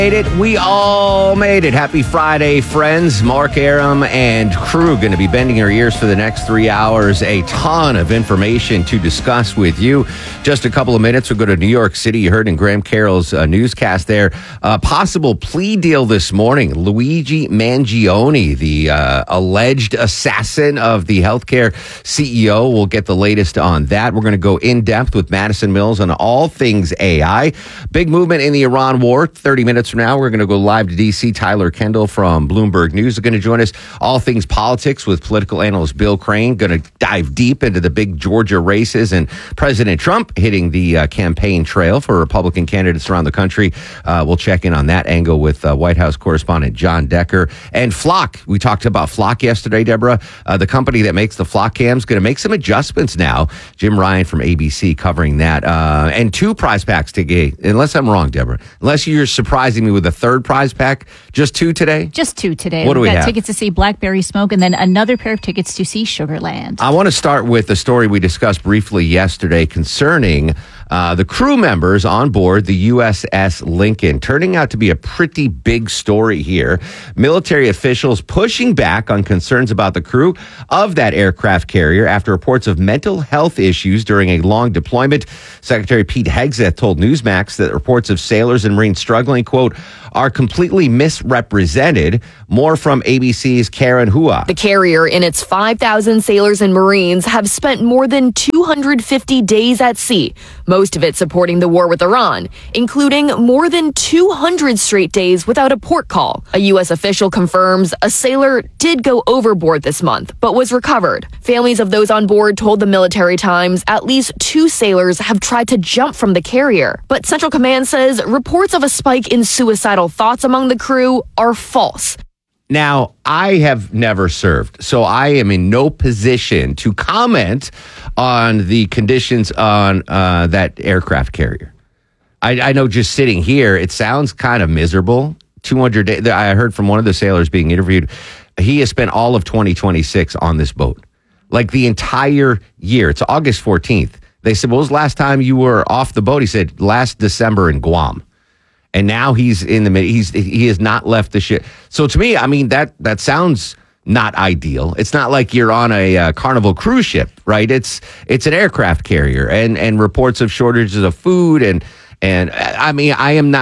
We all made it. Happy Friday, friends. Mark Aram and crew going to be bending your ears for the next 3 hours. A ton of information to discuss with you. Just a couple of minutes, we'll go to New York City. You heard in Graham Carroll's newscast there. Possible plea deal this morning. Luigi Mangione, the alleged assassin of the healthcare CEO. We'll get the latest on that. We're going to go in depth with Madison Mills on all things AI. Big movement in the Iran war. 30 minutes from now, we're going to go live to D.C. Tyler Kendall from Bloomberg News is going to join us. All things politics with political analyst Bill Crane. Going to dive deep into the big Georgia races and President Trump hitting the campaign trail for Republican candidates around the country. We'll check in on that angle with White House correspondent John Decker. And Flock. We talked about Flock yesterday, Deborah. The company that makes the Flock cams going to make some adjustments now. Jim Ryan from ABC covering that. And 2 prize packs today. Unless I'm wrong, Deborah. Unless you're surprising me with a 3rd prize pack. Just 2 today? Just 2 today. What do we have? Tickets to see Blackberry Smoke and then another pair of tickets to see Sugarland. I want to start with the story we discussed briefly yesterday concerning the crew members on board the USS Lincoln. Turning out to be a pretty big story here. Military officials pushing back on concerns about the crew of that aircraft carrier after reports of mental health issues during a long deployment. Secretary Pete Hegseth told Newsmax that reports of sailors and Marines struggling, quote, are completely misrepresented. More from ABC's Karen Hua. The carrier and its 5,000 sailors and Marines have spent more than 250 days at sea, most of it supporting the war with Iran, including more than 200 straight days without a port call. A U.S. official confirms a sailor did go overboard this month, but was recovered. Families of those on board told the Military Times at least 2 sailors have tried to jump from the carrier. But Central Command says reports of a spike in suicidal thoughts among the crew are false. Now, I have never served, so I am in no position to comment on the conditions on that aircraft carrier. I know just sitting here, it sounds kind of miserable. 200 days. I heard from one of the sailors being interviewed. He has spent all of 2026 on this boat, like the entire year. It's August 14th. They said, "What was the last time you were off the boat?" He said, "Last December in Guam." And now he's in the he has not left the ship. So to me, I mean, that sounds not ideal. It's not like you're on a Carnival cruise ship, right? It's an aircraft carrier, and reports of shortages of food and I mean,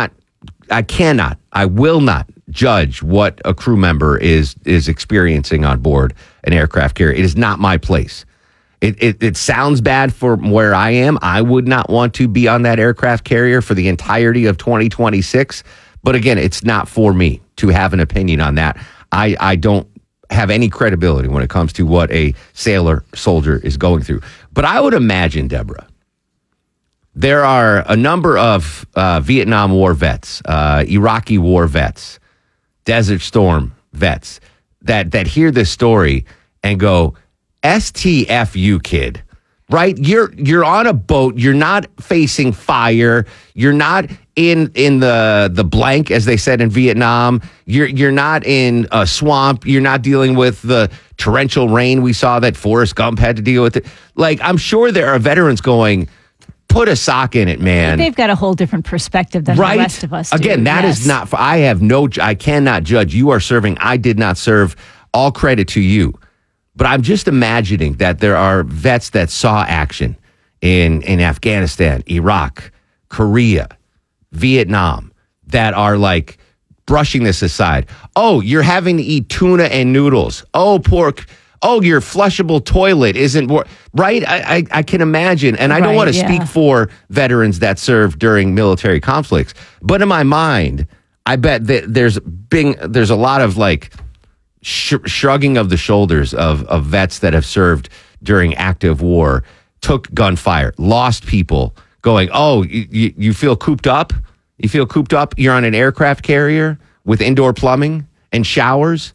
I will not judge what a crew member is experiencing on board an aircraft carrier. It is not my place. It sounds bad for where I am. I would not want to be on that aircraft carrier for the entirety of 2026. But again, it's not for me to have an opinion on that. I don't have any credibility when it comes to what a soldier is going through. But I would imagine, Deborah, there are a number of Vietnam War vets, Iraqi War vets, Desert Storm vets that hear this story and go, STFU, kid, right? You're on a boat. You're not facing fire. You're not in the blank, as they said in Vietnam. You're not in a swamp. You're not dealing with the torrential rain we saw that Forrest Gump had to deal with. Like, I'm sure there are veterans going, put a sock in it, man. They've got a whole different perspective than right? The rest of us do. Again, that is not, I cannot judge. You are serving. I did not serve. All credit to you. But I'm just imagining that there are vets that saw action in Afghanistan, Iraq, Korea, Vietnam, that are like brushing this aside. Oh, you're having to eat tuna and noodles. Oh, pork. Oh, your flushable toilet isn't right. I can imagine, and I don't want to speak for veterans that served during military conflicts, but in my mind, I bet that there's a lot of like shrugging of the shoulders of vets that have served during active war, took gunfire, lost people, going, oh, you feel cooped up? You feel cooped up? You're on an aircraft carrier with indoor plumbing and showers?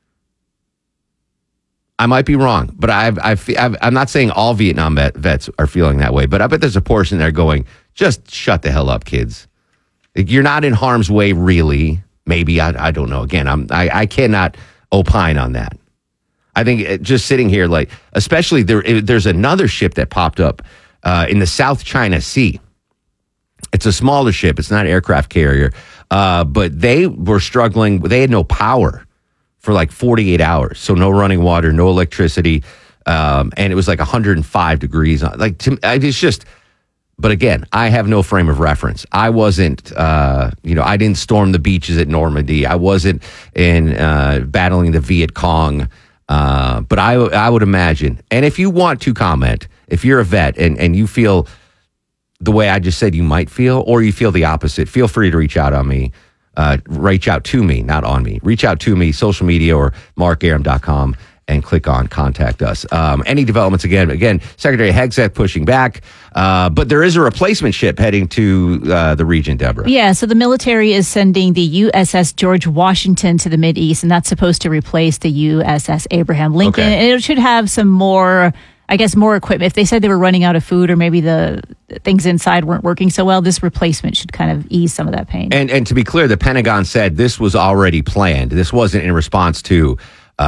I might be wrong, but I'm not saying all Vietnam vets are feeling that way, but I bet there's a portion there going, just shut the hell up, kids. You're not in harm's way, really. Maybe, I don't know. Again, I cannot opine on that. I think just sitting here, like, especially there's another ship that popped up in the South China Sea. It's a smaller ship. It's not an aircraft carrier. But they were struggling. They had no power for like 48 hours. So no running water, no electricity. And it was like 105 degrees. It's just, but again, I have no frame of reference. I wasn't, I didn't storm the beaches at Normandy. I wasn't in battling the Viet Cong. But I would imagine, and if you want to comment, if you're a vet and you feel the way I just said you might feel, or you feel the opposite, feel free to reach out on me. Reach out to me, not on me. Reach out to me, social media or markaram.com, and click on Contact Us. Any developments, again, Secretary Hegseth pushing back, but there is a replacement ship heading to the region, Deborah. Yeah, so the military is sending the USS George Washington to the Mideast, and that's supposed to replace the USS Abraham Lincoln. Okay. And it should have some more, I guess, more equipment. If they said they were running out of food or maybe the things inside weren't working so well, this replacement should kind of ease some of that pain. And to be clear, the Pentagon said this was already planned. This wasn't in response to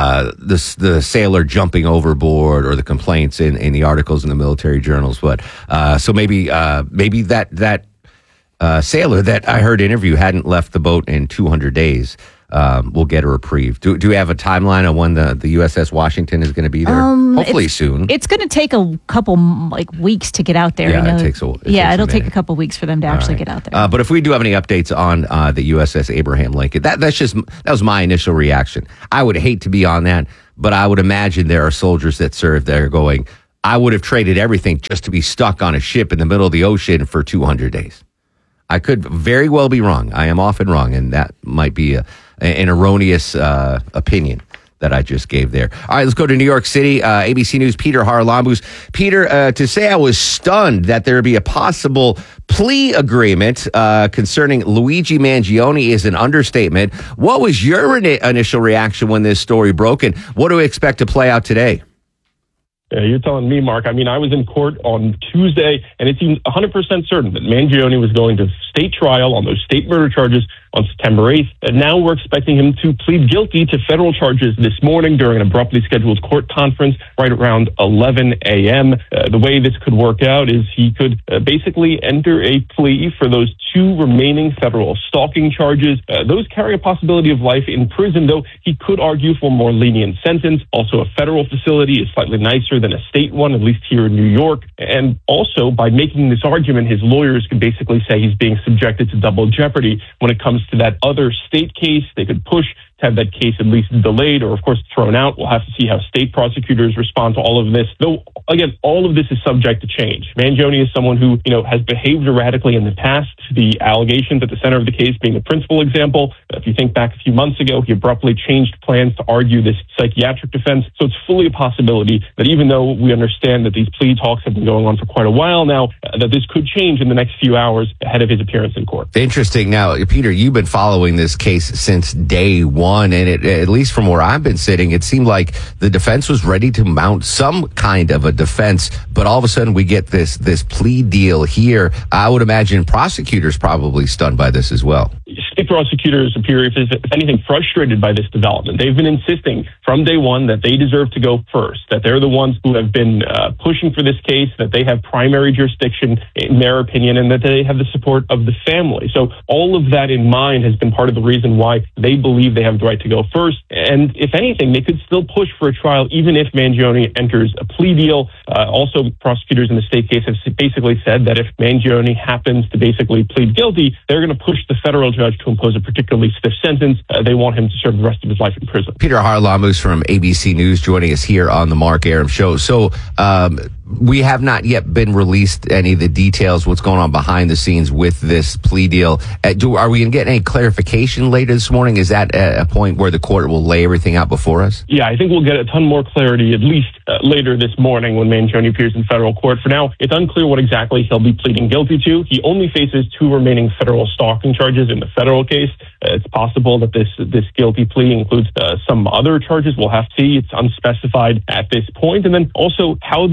the sailor jumping overboard or the complaints in the articles in the military journals. But so maybe that sailor that I heard interview hadn't left the boat in 200 days. We'll get a reprieve. Do we have a timeline on when the USS Washington is going to be there? Hopefully soon. It's going to take a couple weeks to get out there. Yeah, it takes it'll take a couple weeks for them to actually get out there. But if we do have any updates on the USS Abraham Lincoln, that was my initial reaction. I would hate to be on that, but I would imagine there are soldiers that serve there going, I would have traded everything just to be stuck on a ship in the middle of the ocean for 200 days. I could very well be wrong. I am often wrong, and that might be an erroneous opinion that I just gave there. All right, let's go to New York City. ABC News' Peter Haralambous. Peter, to say I was stunned that there would be a possible plea agreement concerning Luigi Mangione is an understatement. What was your initial reaction when this story broke, and what do we expect to play out today? Yeah, you're telling me, Mark. I mean, I was in court on Tuesday, and it seemed 100% certain that Mangione was going to state trial on those state murder charges on September 8th. And now we're expecting him to plead guilty to federal charges this morning during an abruptly scheduled court conference right around 11 a.m. The way this could work out is he could basically enter a plea for those two remaining federal stalking charges. Those carry a possibility of life in prison, though he could argue for a more lenient sentence. Also, a federal facility is slightly nicer than a state one, at least here in New York. And also, by making this argument, his lawyers could basically say he's being subjected to double jeopardy when it comes to that other state case. They could push to have that case at least delayed or, of course, thrown out. We'll have to see how state prosecutors respond to all of this. Though, again, all of this is subject to change. Mangione is someone who, has behaved erratically in the past. The allegations at the center of the case being the principal example. If you think back a few months ago, he abruptly changed plans to argue this psychiatric defense. So it's fully a possibility that even though we understand that these plea talks have been going on for quite a while now, that this could change in the next few hours ahead of his appearance in court. Interesting. Now, Peter, you've been following this case since day one. And at least from where I've been sitting, it seemed like the defense was ready to mount some kind of a defense. But all of a sudden we get this plea deal here. I would imagine prosecutors probably stunned by this as well. State prosecutors appear, if anything, frustrated by this development. They've been insisting from day one that they deserve to go first, that they're the ones who have been pushing for this case, that they have primary jurisdiction in their opinion, and that they have the support of the family. So all of that in mind has been part of the reason why they believe they have the right to go first. And if anything, they could still push for a trial even if Mangione enters a plea deal. Also, prosecutors in the state case have basically said that if Mangione happens to basically plead guilty, they're going to push the federal judge to impose a particularly stiff sentence. They want him to serve the rest of his life in prison. Peter Haralambous from ABC News joining us here on the Mark Arum Show. So we have not yet been released any of the details, what's going on behind the scenes with this plea deal. Are we going to get any clarification later this morning? Is that a point where the court will lay everything out before us? Yeah, I think we'll get a ton more clarity at least later this morning when Mangione appears in federal court. For now, it's unclear what exactly he'll be pleading guilty to. He only faces two remaining federal stalking charges in the federal case. It's possible that this guilty plea includes some other charges. We'll have to see. It's unspecified at this point. And then also how these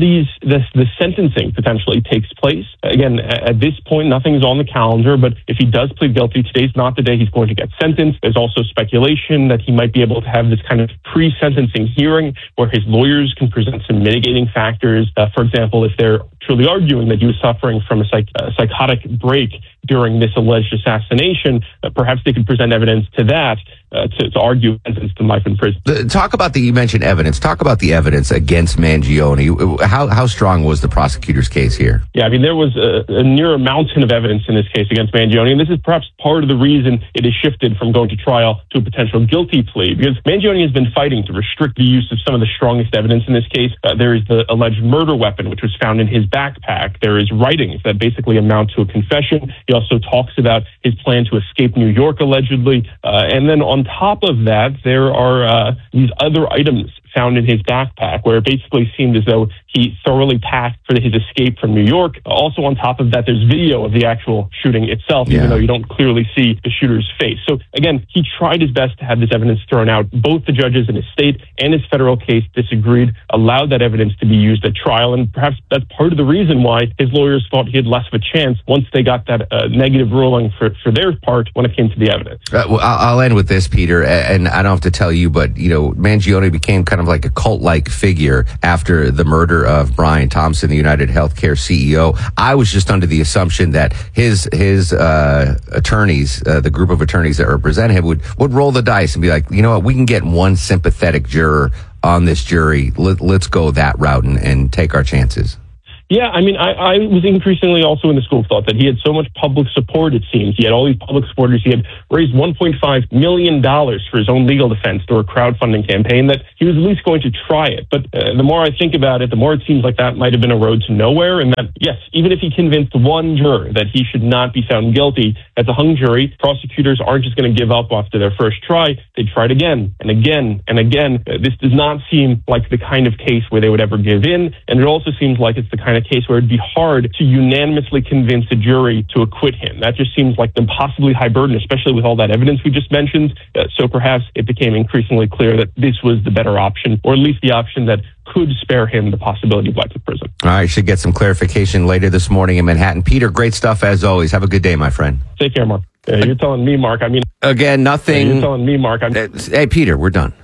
the sentencing potentially takes place. Again, at this point, nothing's on the calendar, but if he does plead guilty, today's not the day he's going to get sentenced. There's also speculation that he might be able to have this kind of pre-sentencing hearing where his lawyers can present some mitigating factors. For example, if they're truly arguing that he was suffering from a psychotic break during this alleged assassination, perhaps they could present evidence to that to argue against life in prison. You mentioned evidence. Talk about the evidence against Mangione. How strong was the prosecutor's case here? Yeah, I mean, there was a near mountain of evidence in this case against Mangione, and this is perhaps part of the reason it has shifted from going to trial to a potential guilty plea, because Mangione has been fighting to restrict the use of some of the strongest evidence in this case. There is the alleged murder weapon, which was found in his backpack. There is writings that basically amount to a confession. He also talks about his plan to escape New York, allegedly. And then on top of that, there are these other items found in his backpack where it basically seemed as though he thoroughly packed for his escape from New York. Also on top of that, there's video of the actual shooting itself, even though you don't clearly see the shooter's face. So again, he tried his best to have this evidence thrown out. Both the judges in his state and his federal case disagreed, allowed that evidence to be used at trial, and perhaps that's part of the reason why his lawyers thought he had less of a chance once they got that negative ruling for their part when it came to the evidence. Well, I'll end with this, Peter, and I don't have to tell you, but Mangione became kind of like a cult-like figure after the murder of Brian Thompson, the United Healthcare CEO. I was just under the assumption that his attorneys, the group of attorneys that represent him, would roll the dice and be like, you know what, we can get one sympathetic juror on this jury. Let's go that route and take our chances. Yeah, I mean, I was increasingly also in the school of thought that he had so much public support, it seems. He had all these public supporters. He had raised $1.5 million for his own legal defense through a crowdfunding campaign, that he was at least going to try it. But the more I think about it, the more it seems like that might have been a road to nowhere, and that, yes, even if he convinced one juror that he should not be found guilty, as a hung jury, prosecutors aren't just going to give up after their first try. They tried again and again and again. This does not seem like the kind of case where they would ever give in, and it also seems like it's the kind of case where it'd be hard to unanimously convince a jury to acquit him. That just seems like an impossibly high burden, especially with all that evidence we just mentioned. So perhaps it became increasingly clear that this was the better option, or at least the option that could spare him the possibility of life in prison. All right, should get some clarification later this morning in Manhattan. Peter, great stuff as always. Have a good day, my friend. Take care, Mark. You're telling me, Mark. I mean, again, nothing. You're telling me, Mark. Hey, Peter, we're done.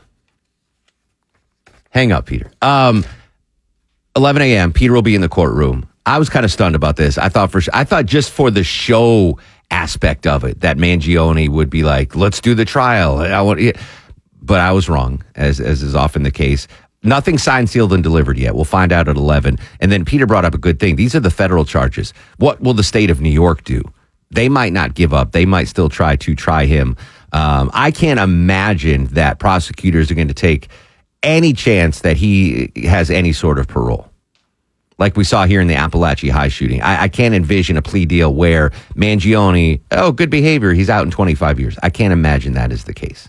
Hang up, Peter. 11 a.m. Peter will be in the courtroom. I was kind of stunned about this. I thought just for the show aspect of it that Mangione would be like, let's do the trial. But I was wrong, as is often the case. Nothing signed, sealed, and delivered yet. We'll find out at 11. And then Peter brought up a good thing. These are the federal charges. What will the state of New York do? They might not give up. They might still try him. I can't imagine that prosecutors are going to take any chance that he has any sort of parole, like we saw here in the Appalachia High shooting. I can't envision a plea deal where Mangione, good behavior, he's out in 25 years. I can't imagine that is the case.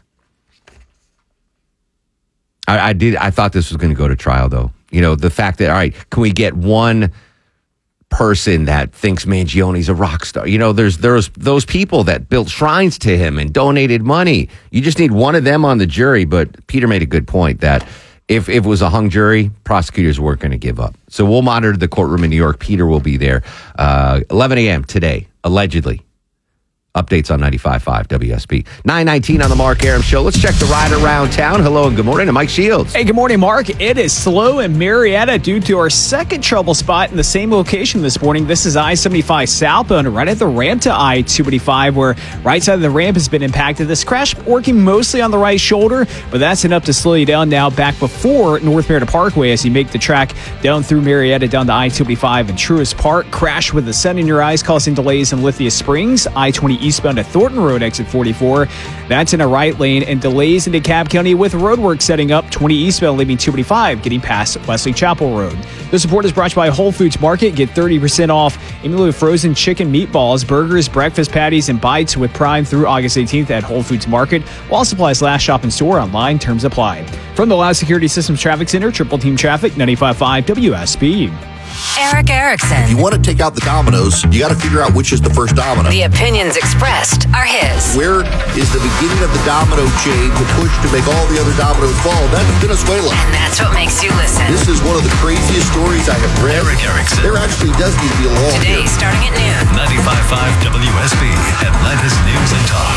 I thought this was going to go to trial, though. The fact that, all right, can we get one person that thinks Mangione's a rock star? There's those people that built shrines to him and donated money. You just need one of them on the jury. But Peter made a good point that if it was a hung jury, prosecutors weren't going to give up. So we'll monitor the courtroom in New York. Peter will be there 11 a.m. today, allegedly. Updates on 95.5 WSB. 9:19 on the Mark Arum Show. Let's check the ride around town. Hello and good morning to Mike Shields. Hey, good morning, Mark. It is slow in Marietta due to our second trouble spot in the same location this morning. This is I-75 southbound, right at the ramp to I-285, where right side of the ramp has been impacted. This crash working mostly on the right shoulder, but that's enough to slow you down now back before North Marietta Parkway as you make the track down through Marietta down to I-285 and Truist Park. Crash with the sun in your eyes causing delays in Lithia Springs. I-20 eastbound at Thornton Road, exit 44. That's in a right lane, and delays in DeKalb County with roadwork setting up. 20 eastbound leaving 285, getting past Wesley Chapel Road. The support is brought to you by Whole Foods Market. Get 30% off Emilio frozen chicken meatballs, burgers, breakfast patties, and bites with Prime through August 18th at Whole Foods Market. While supplies last, shop in store, online, terms apply. From the Loud Security Systems Traffic Center, Triple Team Traffic, 95.5 WSB. Eric Erickson. You want to take out the dominoes, you got to figure out which is the first domino. The opinions expressed are his. Where is the beginning of the domino chain to push to make all the other dominoes fall? That's Venezuela. And that's what makes you listen. This is one of the craziest stories I have read. Eric Erickson. There actually does need to be a law Today, here. starting at noon. 95.5 WSB, Atlanta's News and Talk.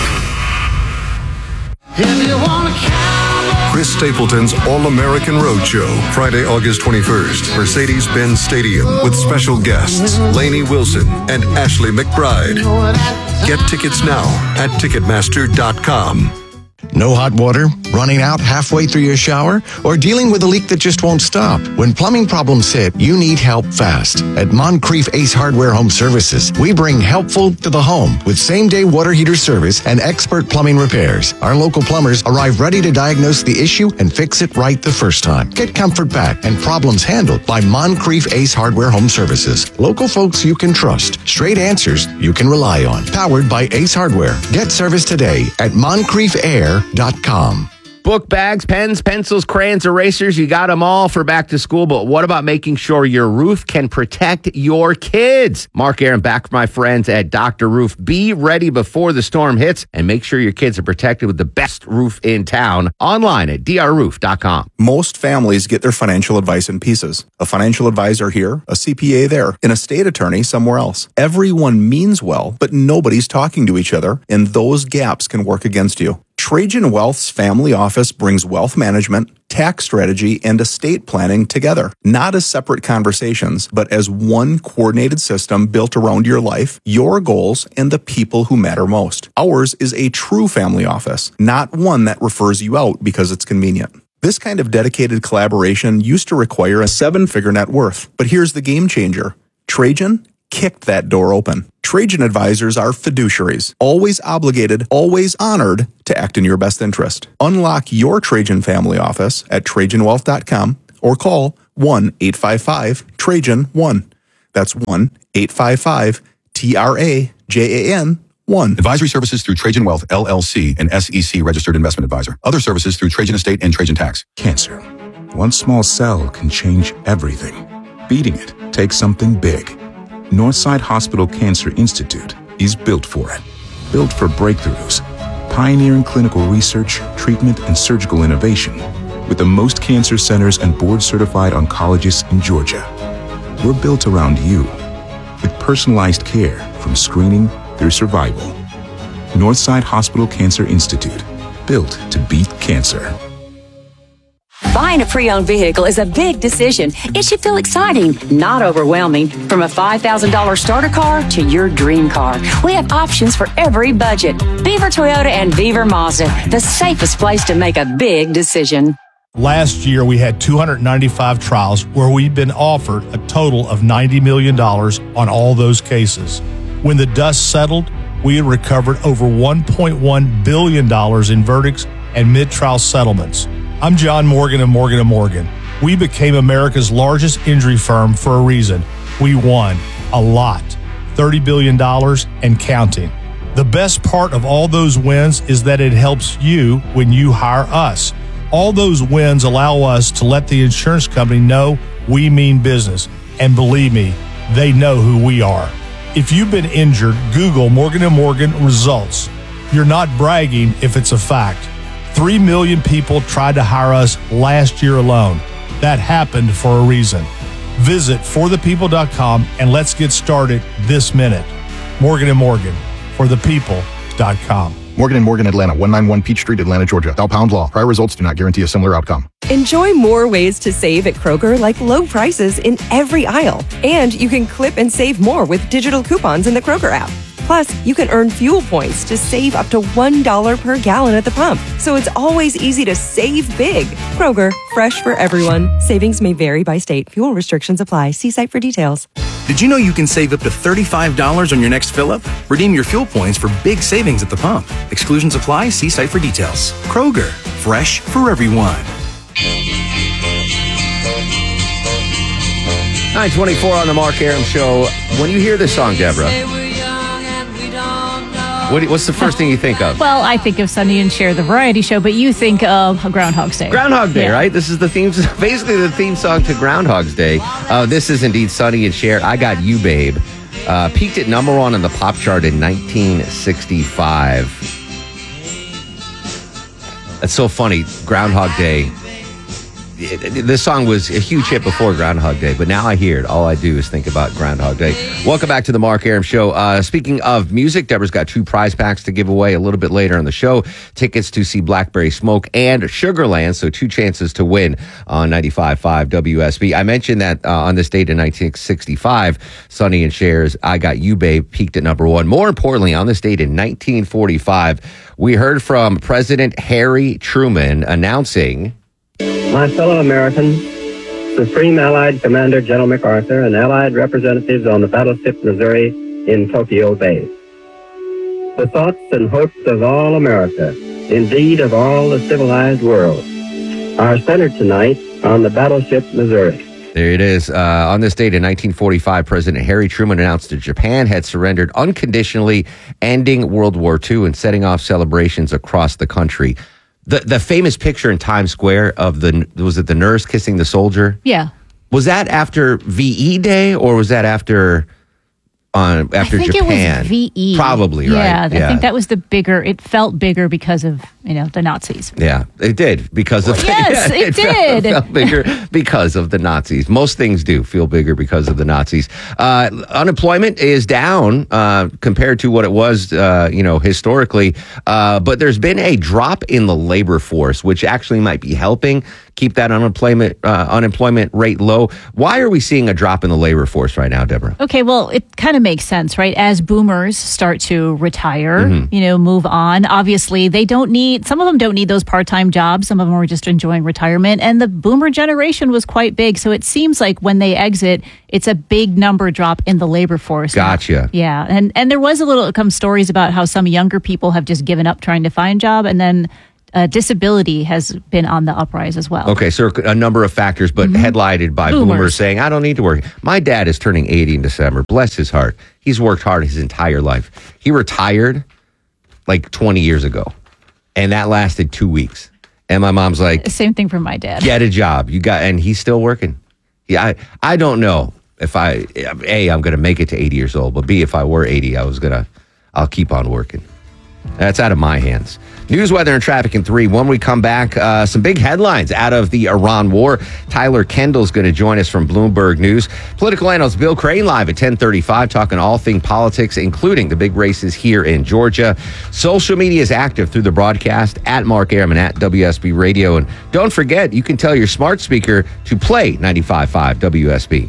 Chris Stapleton's All-American Roadshow, Friday, August 21st, Mercedes-Benz Stadium, with special guests Lainey Wilson and Ashley McBride. Get tickets now at Ticketmaster.com. No hot water, running out halfway through your shower, or dealing with a leak that just won't stop? When plumbing problems hit, you need help fast. At Moncrief Ace Hardware Home Services, we bring helpful to the home with same-day water heater service and expert plumbing repairs. Our local plumbers arrive ready to diagnose the issue and fix it right the first time. Get comfort back and problems handled by Moncrief Ace Hardware Home Services. Local folks you can trust. Straight answers you can rely on. Powered by Ace Hardware. Get service today at MoncriefAir.com. Book bags, pens, pencils, crayons, erasers, you got them all for back to school. But what about making sure your roof can protect your kids? Mark Aaron back for my friends at Dr. Roof. Be ready before the storm hits and make sure your kids are protected with the best roof in town. Online at drroof.com. Most families get their financial advice in pieces. A financial advisor here, a CPA there, an estate attorney somewhere else. Everyone means well, but nobody's talking to each other, and those gaps can work against you. Trajan Wealth's family office brings wealth management, tax strategy, and estate planning together, not as separate conversations, but as one coordinated system built around your life, your goals, and the people who matter most. Ours is a true family office, not one that refers you out because it's convenient. This kind of dedicated collaboration used to require a 7-figure net worth, but here's the game changer. Trajan kicked that door open. Trajan advisors are fiduciaries, always obligated, always honored to act in your best interest. Unlock your Trajan family office at TrajanWealth.com or call 1-855-TRAJAN-1. That's 1-855-TRAJAN-1. Advisory services through Trajan Wealth, LLC, an SEC registered investment advisor. Other services through Trajan Estate and Trajan Tax. Cancer. One small cell can change everything. Beating it takes something big. Northside Hospital Cancer Institute is built for it. Built for breakthroughs, pioneering clinical research, treatment, and surgical innovation, with the most cancer centers and board-certified oncologists in Georgia. We're built around you, with personalized care from screening through survival. Northside Hospital Cancer Institute, built to beat cancer. Buying a pre-owned vehicle is a big decision. It should feel exciting, not overwhelming. From a $5,000 starter car to your dream car, we have options for every budget. Beaver Toyota and Beaver Mazda, the safest place to make a big decision. Last year, we had 295 trials where we've been offered a total of $90 million on all those cases. When the dust settled, we had recovered over $1.1 billion in verdicts and mid-trial settlements. I'm John Morgan of Morgan & Morgan. We became America's largest injury firm for a reason. We won a lot, $30 billion and counting. The best part of all those wins is that it helps you when you hire us. All those wins allow us to let the insurance company know we mean business. And believe me, they know who we are. If you've been injured, Google Morgan & Morgan results. You're not bragging if it's a fact. 3 million people tried to hire us last year alone. That happened for a reason. Visit forthepeople.com and let's get started this minute. Morgan & Morgan, forthepeople.com. Morgan & Morgan, Atlanta, 191 Peach Street, Atlanta, Georgia. Thou pound law. Prior results do not guarantee a similar outcome. Enjoy more ways to save at Kroger, like low prices in every aisle. And you can clip and save more with digital coupons in the Kroger app. Plus, you can earn fuel points to save up to $1 per gallon at the pump. So it's always easy to save big. Kroger, fresh for everyone. Savings may vary by state. Fuel restrictions apply. See site for details. Did you know you can save up to $35 on your next fill-up? Redeem your fuel points for big savings at the pump. Exclusions apply. See site for details. Kroger, fresh for everyone. 9:24 on the Mark Arum Show. When you hear this song, Deborah, What's the first thing you think of? Well, I think of Sonny and Cher, the variety show, but you think of Groundhog's Day. Groundhog Day, right? This is basically the theme song to Groundhog's Day. This is indeed Sonny and Cher, I Got You, Babe. Peaked at number 1 on the pop chart in 1965. That's so funny. Groundhog Day. This song was a huge hit before Groundhog Day, but now I hear it. All I do is think about Groundhog Day. Welcome back to the Mark Arum Show. Speaking of music, Deborah's got 2 prize packs to give away a little bit later on the show. Tickets to see Blackberry Smoke and Sugarland, so 2 chances to win on 95.5 WSB. I mentioned that on this date in 1965, Sonny and Cher's I Got You, Babe peaked at number 1. More importantly, on this date in 1945, we heard from President Harry Truman announcing... My fellow Americans, Supreme Allied Commander General MacArthur and Allied representatives on the battleship Missouri in Tokyo Bay. The thoughts and hopes of all America, indeed of all the civilized world, are centered tonight on the battleship Missouri. There it is. On this date in 1945, President Harry Truman announced that Japan had surrendered unconditionally, ending World War II and setting off celebrations across the country. The famous picture in Times Square of was it the nurse kissing the soldier? Yeah. Was that after VE Day or was that after Japan? I think it was VE. Probably, right? Yeah, I think that was the bigger. It felt bigger because of the Nazis. Yeah, it did because of yes, it did. It felt bigger because of the Nazis. Most things do feel bigger because of the Nazis. Unemployment is down compared to what it was, historically. But there's been a drop in the labor force, which actually might be helping keep that unemployment rate low. Why are we seeing a drop in the labor force right now, Deborah? Okay, well, it kind of makes sense, right? As boomers start to retire, move on. Obviously, some of them don't need those part-time jobs. Some of them are just enjoying retirement. And the boomer generation was quite big. So it seems like when they exit, it's a big number drop in the labor force. Gotcha. Yeah. And there was stories about how some younger people have just given up trying to find a job. And then disability has been on the uprise as well. Okay, so a number of factors, but headlighted by boomers saying, I don't need to work. My dad is turning 80 in December. Bless his heart. He's worked hard his entire life. He retired like 20 years ago, and that lasted 2 weeks. And my mom's like... Same thing for my dad. Get a job. And he's still working. Yeah, I don't know if I'm going to make it to 80 years old, but B, if I were 80, I'll keep on working. That's out of my hands. News, weather, and traffic in 3. When we come back, some big headlines out of the Iran war. Tyler Kendall's going to join us from Bloomberg News. Political analyst Bill Crane live at 10:35, talking all things politics, including the big races here in Georgia. Social media is active through the broadcast at Mark Arum and at WSB Radio. And don't forget, you can tell your smart speaker to play 95.5 WSB.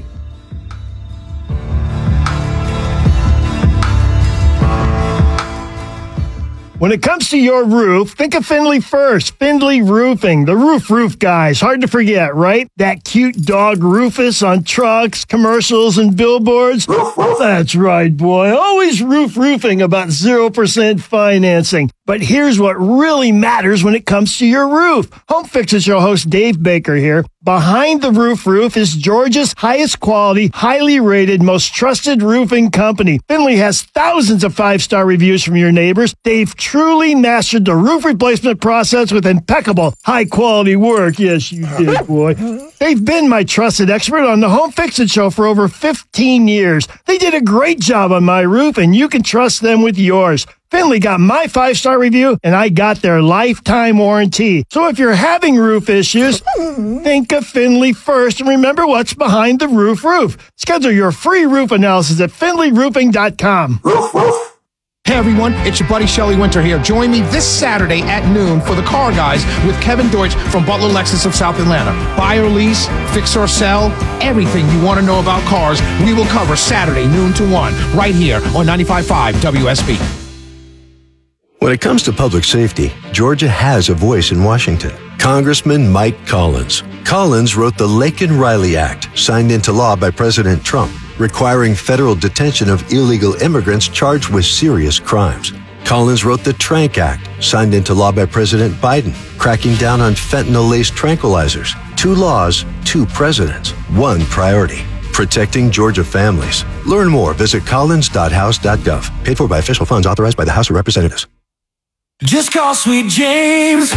When it comes to your roof, think of Findlay first. Findlay Roofing, the roof guys. Hard to forget, right? That cute dog Rufus on trucks, commercials, and billboards. That's right, boy. Always roofing about 0% financing. But here's what really matters when it comes to your roof. Home Fixer Show host Dave Baker here. Behind the Roof is Georgia's highest quality, highly rated, most trusted roofing company. Findlay has thousands of 5-star reviews from your neighbors. They've truly mastered the roof replacement process with impeccable, high-quality work. Yes, you did, boy. They've been my trusted expert on the Home Fix-It Show for over 15 years. They did a great job on my roof, and you can trust them with yours. Findlay got my 5-star review, and I got their lifetime warranty. So if you're having roof issues, think of Findlay first, and remember what's behind the roof. Schedule your free roof analysis at FindlayRoofing.com. Hey everyone, it's your buddy Shelley Winter here. Join me this Saturday at noon for the Car Guys with Kevin Deutsch from Butler Lexus of South Atlanta. Buy or lease, fix or sell, everything you want to know about cars, we will cover Saturday noon to 1 right here on 95.5 WSB. When it comes to public safety, Georgia has a voice in Washington. Congressman Mike Collins. Collins wrote the Laken-Riley Act, signed into law by President Trump, requiring federal detention of illegal immigrants charged with serious crimes. Collins wrote the Trank Act, signed into law by President Biden, cracking down on fentanyl-laced tranquilizers. 2 laws, 2 presidents, 1 priority. protecting Georgia families. Learn more. Visit collins.house.gov. Paid for by official funds authorized by the House of Representatives. Just call Sweet James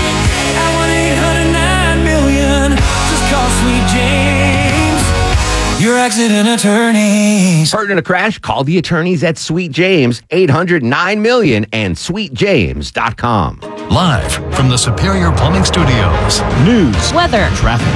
at 1-800-9-million. Just call Sweet James, your accident attorneys. Hurt in a crash? Call the attorneys at Sweet James, 800-9-million and sweetjames.com. Live from the Superior Plumbing Studios. News, weather, traffic.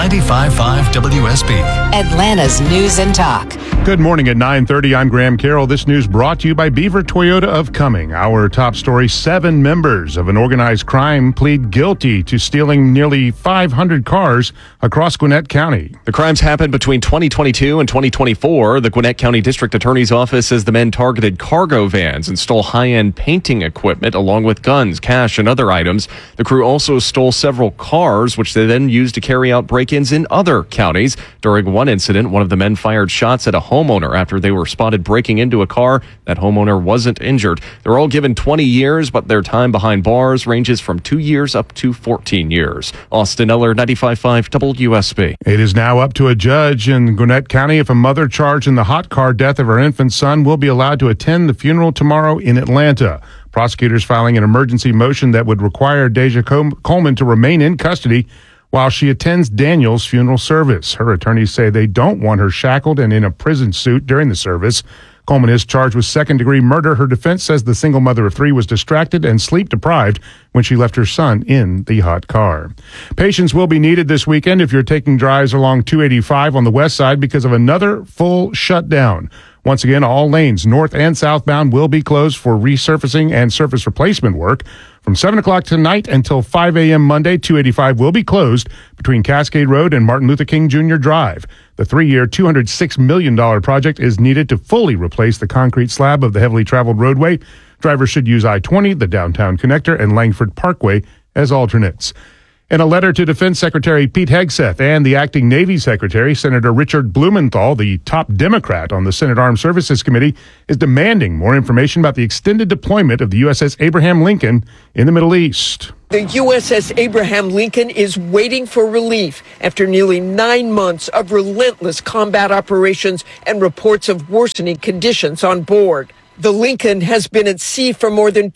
95.5 WSB. Atlanta's News and Talk. Good morning at 9:30. I'm Graham Carroll. This news brought to you by Beaver Toyota of Cumming. Our top story, 7 members of an organized crime plead guilty to stealing nearly 500 cars across Gwinnett County. The crimes happened between 2022 and 2024. The Gwinnett County District Attorney's Office says the men targeted cargo vans and stole high-end painting equipment along with guns, cash, and other items. The crew also stole several cars, which they then used to carry out break-ins in other counties. During one incident, one of the men fired shots at a homeowner after they were spotted breaking into a car. That homeowner wasn't injured. They're all given 20 years, but their time behind bars ranges from 2 years up to 14 years. Austin Eller, 95.5 WSB. It is now up to a judge in Gwinnett County if a mother charged in the hot car death of her infant son will be allowed to attend the funeral tomorrow in Atlanta. Prosecutors filing an emergency motion that would require Deja Coleman to remain in custody while she attends Daniel's funeral service. Her attorneys say they don't want her shackled and in a prison suit during the service. Coleman is charged with second-degree murder. Her defense says the single mother of 3 was distracted and sleep-deprived when she left her son in the hot car. Patience will be needed this weekend if you're taking drives along 285 on the west side because of another full shutdown. Once again, all lanes north and southbound will be closed for resurfacing and surface replacement work. From 7 o'clock tonight until 5 a.m. Monday, 285 will be closed between Cascade Road and Martin Luther King Jr. Drive. The 3-year, $206 million project is needed to fully replace the concrete slab of the heavily traveled roadway. Drivers should use I-20, the downtown connector, and Langford Parkway as alternates. In a letter to Defense Secretary Pete Hegseth and the acting Navy Secretary, Senator Richard Blumenthal, the top Democrat on the Senate Armed Services Committee, is demanding more information about the extended deployment of the USS Abraham Lincoln in the Middle East. The USS Abraham Lincoln is waiting for relief after nearly 9 months of relentless combat operations and reports of worsening conditions on board. The Lincoln has been at sea for more than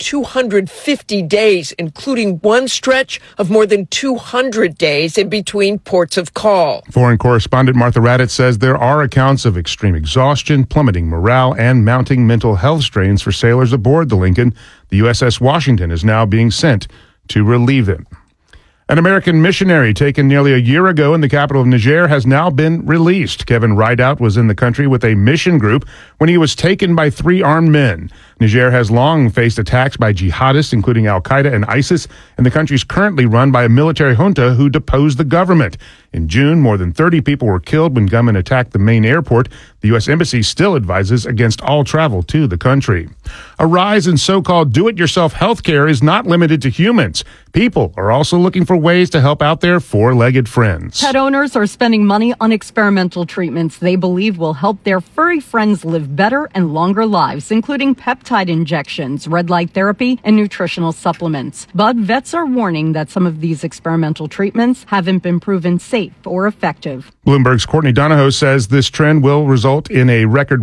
250 days, including one stretch of more than 200 days in between ports of call. Foreign correspondent Martha Raddatz says there are accounts of extreme exhaustion, plummeting morale, and mounting mental health strains for sailors aboard the Lincoln. The USS Washington is now being sent to relieve them. An American missionary taken nearly a year ago in the capital of Niger has now been released. Kevin Rideout was in the country with a mission group when he was taken by 3 armed men. Niger has long faced attacks by jihadists, including al-Qaeda and ISIS, and the country is currently run by a military junta who deposed the government. In June, more than 30 people were killed when gunmen attacked the main airport. The U.S. Embassy still advises against all travel to the country. A rise in so-called do-it-yourself healthcare is not limited to humans. People are also looking for ways to help out their 4-legged friends. Pet owners are spending money on experimental treatments they believe will help their furry friends live better and longer lives, including peptide injections, red light therapy, and nutritional supplements. But vets are warning that some of these experimental treatments haven't been proven safe or effective. Bloomberg's Courtney Donahoe says this trend will result in a record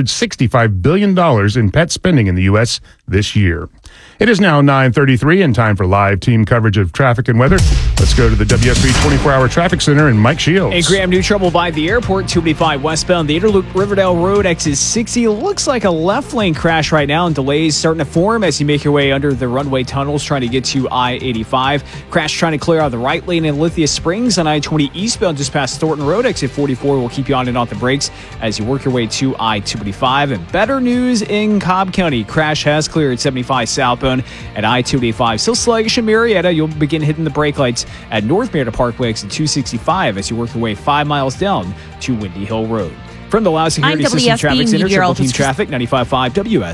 $165 billion in pet spending in the U.S. this year. It is now 9:33 and time for live team coverage of traffic and weather. Let's go to the WSB 24-hour traffic center and Mike Shields. Hey, Graham, new trouble by the airport, 285 westbound. The Interloop Riverdale Road, exit 60. Looks like a left lane crash right now, and delays starting to form as you make your way under the runway tunnels trying to get to I-85. Crash trying to clear out the right lane in Lithia Springs on I-20 eastbound just past Thornton Road. Exit 44 will keep you on and off the brakes as you work your way to I-285. And better news in Cobb County. Crash has cleared 75 southbound at I-285. Still sluggish in Marietta. You'll begin hitting the brake lights at North Marietta Parkway exit 265 as you work your way 5 miles down to Windy Hill Road. From the Loud Security System Traffic Center, Triple Team Traffic, 95.5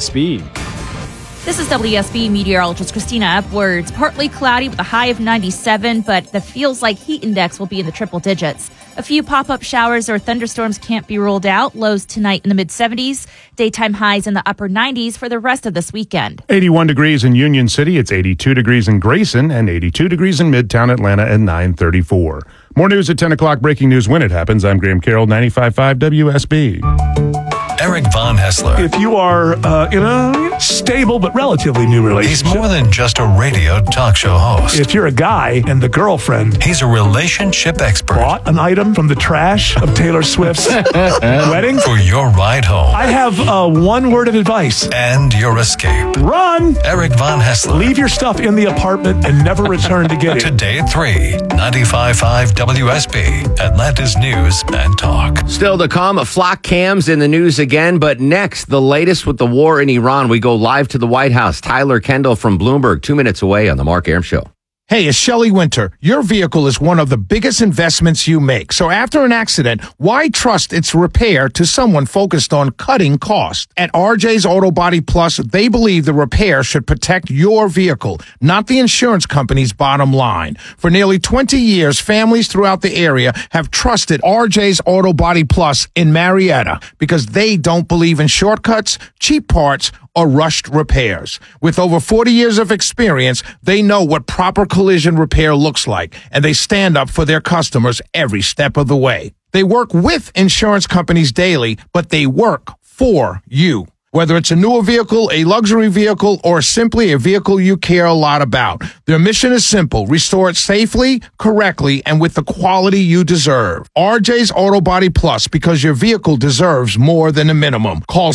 WSB. This is WSB meteorologist Christina Epwards. Partly cloudy with a high of 97, but the feels like heat index will be in the triple digits. A few pop-up showers or thunderstorms can't be ruled out. Lows tonight in the mid-70s. Daytime highs in the upper 90s for the rest of this weekend. 81 degrees in Union City. It's 82 degrees in Grayson and 82 degrees in Midtown Atlanta at 9:34. More news at 10 o'clock. Breaking news when it happens. I'm Graham Carroll, 95.5 WSB. Eric Von Hessler. If you are in a stable but relatively new relationship. He's more than just a radio talk show host. If you're a guy and the girlfriend. He's a relationship expert. Bought an item from the trash of Taylor Swift's wedding. For your ride home. I have one word of advice. And your escape. Run! Eric Von Hessler. Leave your stuff in the apartment and never return to get it. Today at 3, 95.5 WSB, Atlanta's News and Talk. Still to come, flock cams in the news again, but next, the latest with the war in Iran. We go live to the White House. Tyler Kendall from Bloomberg, 2 minutes away on the Mark Arum Show. Hey, it's Shelley Winter. Your vehicle is one of the biggest investments you make. So after an accident, why trust its repair to someone focused on cutting costs? At RJ's Auto Body Plus, they believe the repair should protect your vehicle, not the insurance company's bottom line. For nearly 20 years, families throughout the area have trusted RJ's Auto Body Plus in Marietta because they don't believe in shortcuts, cheap parts, or rushed repairs. With over 40 years of experience, they know what proper collision repair looks like, and they stand up for their customers every step of the way. They work with insurance companies daily, but they work for you. Whether it's a newer vehicle, a luxury vehicle, or simply a vehicle you care a lot about, their mission is simple: restore it safely, correctly, and with the quality you deserve. RJ's Auto Body Plus, because your vehicle deserves more than a minimum. Call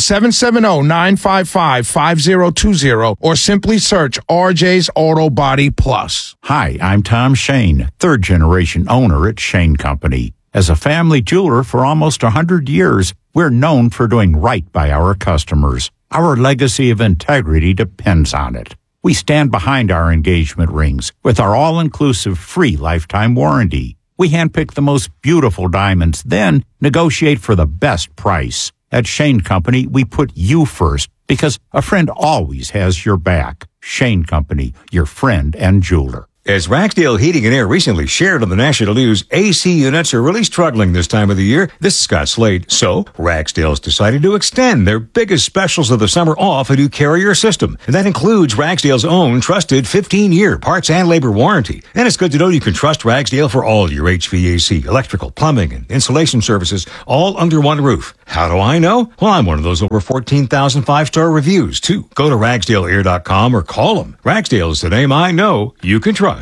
770-955-5020 or simply search RJ's Auto Body Plus. Hi, I'm Tom Shane, third-generation owner at Shane Company. As a family jeweler for almost 100 years, we're known for doing right by our customers. Our legacy of integrity depends on it. We stand behind our engagement rings with our all-inclusive free lifetime warranty. We handpick the most beautiful diamonds, then negotiate for the best price. At Shane Company, we put you first because a friend always has your back. Shane Company, your friend and jeweler. As Ragsdale Heating and Air recently shared on the national news, AC units are really struggling this time of the year. This is Scott Slade. So, Ragsdale's decided to extend their biggest specials of the summer off a new Carrier system. And that includes Ragsdale's own trusted 15-year parts and labor warranty. And it's good to know you can trust Ragsdale for all your HVAC, electrical, plumbing, and insulation services, all under one roof. How do I know? Well, I'm one of those over 14,000 five-star reviews, too. Go to RagsdaleAir.com or call them. Ragsdale is the name I know you can trust.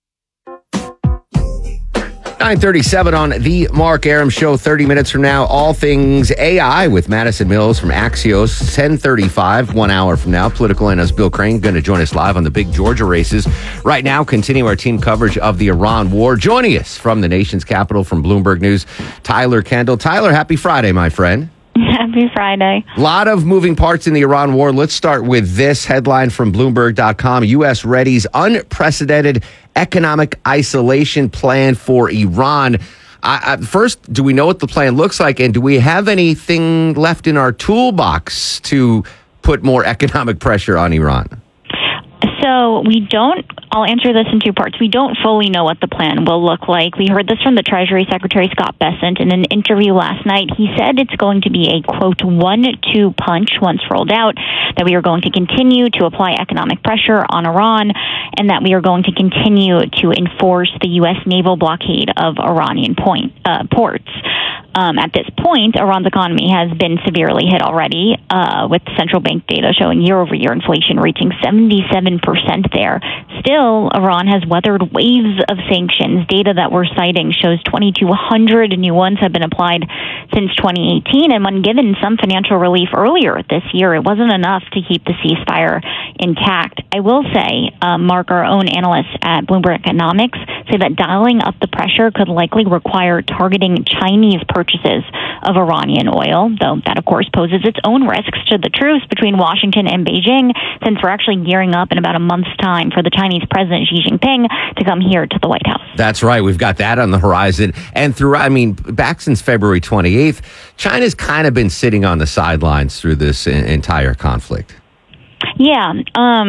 9:37 on the Mark Arum Show. 30 minutes from now, all things AI with Madison Mills from Axios. 10:35, 1 hour from now. Political analyst Bill Crane going to join us live on the big Georgia races. Right now, continue our team coverage of the Iran war. Joining us from the nation's capital, from Bloomberg News, Tyler Kendall. Tyler, happy Friday, my friend. Happy Friday. A lot of moving parts in the Iran war. Let's start with this headline from Bloomberg.com. U.S. readies unprecedented economic isolation plan for Iran. First, do we know what the plan looks like? And do we have anything left in our toolbox to put more economic pressure on Iran? So we don't, I'll answer this in two parts. We don't fully know what the plan will look like. We heard this from the Treasury Secretary Scott Bessent in an interview last night. He said it's going to be a, quote, 1-2 punch once rolled out, that we are going to continue to apply economic pressure on Iran, and that we are going to continue to enforce the U.S. naval blockade of Iranian ports. At this point, Iran's economy has been severely hit already, with central bank data showing year-over-year inflation reaching 77% there. Still, Iran has weathered waves of sanctions. Data that we're citing shows 2,200 new ones have been applied since 2018, and when given some financial relief earlier this year, it wasn't enough to keep the ceasefire intact. I will say, Mark, our own analysts at Bloomberg Economics say that dialing up the pressure could likely require targeting Chinese purchases of Iranian oil, though that, of course, poses its own risks to the truce between Washington and Beijing, since we're actually gearing up in about a month's time for the Chinese President Xi Jinping to come here to the White House. That's right. We've got that on the horizon. And back since February 28th, China's kind of been sitting on the sidelines through this entire conflict. Yeah.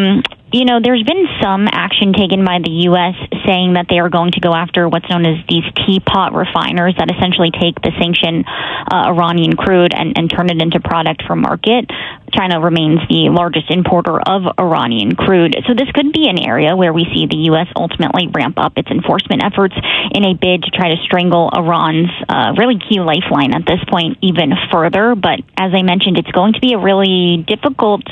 There's been some action taken by the U.S. saying that they are going to go after what's known as these teapot refiners that essentially take the sanctioned Iranian crude and turn it into product for market. China remains the largest importer of Iranian crude. So this could be an area where we see the U.S. ultimately ramp up its enforcement efforts in a bid to try to strangle Iran's really key lifeline at this point even further. But as I mentioned, it's going to be a really difficult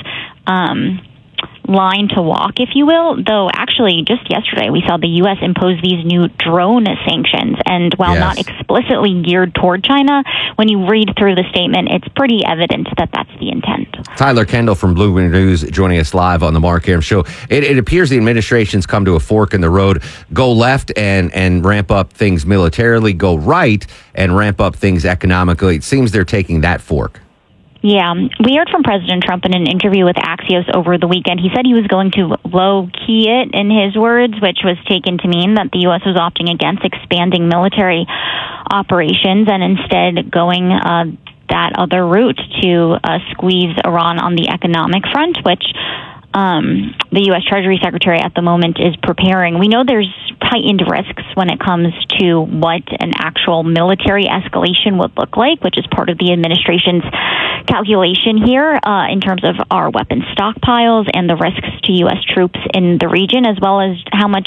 line to walk, if you will, though actually just yesterday we saw the U.S. impose these new drone sanctions, and while not explicitly geared toward China, when you read through the statement, it's pretty evident that that's the intent. Tyler Kendall from Bloomberg News joining us live on the Mark Arum Show. It appears the administration's come to a fork in the road. Go left and ramp up things militarily, go right and ramp up things economically. It seems they're taking that fork. Yeah, we heard from President Trump in an interview with Axios over the weekend. He said he was going to low-key it, in his words, which was taken to mean that the U.S. was opting against expanding military operations and instead going that other route to squeeze Iran on the economic front, which the U.S. Treasury Secretary at the moment is preparing. We know there's heightened risks when it comes to what an actual military escalation would look like, which is part of the administration's calculation here in terms of our weapons stockpiles and the risks to U.S. troops in the region, as well as how much,